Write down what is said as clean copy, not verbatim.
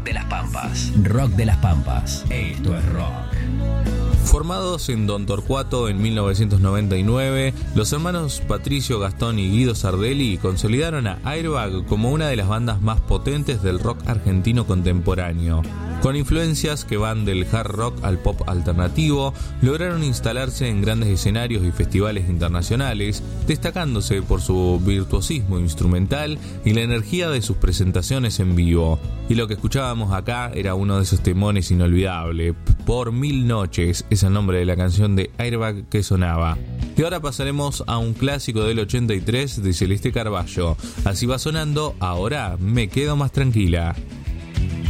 Rock de las Pampas. Rock de las Pampas. Esto es rock. Formados en Don Torcuato en 1999, los hermanos Patricio Gastón y Guido Sardelli consolidaron a Airbag como una de las bandas más potentes del rock argentino contemporáneo. Con influencias que van del hard rock al pop alternativo, lograron instalarse en grandes escenarios y festivales internacionales, destacándose por su virtuosismo instrumental y la energía de sus presentaciones en vivo. Y lo que escuchábamos acá era uno de esos temones inolvidables. Por 1000 noches es el nombre de la canción de Airbag que sonaba. Y ahora pasaremos a un clásico del 83 de Celeste Carballo. Así va sonando Ahora me quedo más tranquila.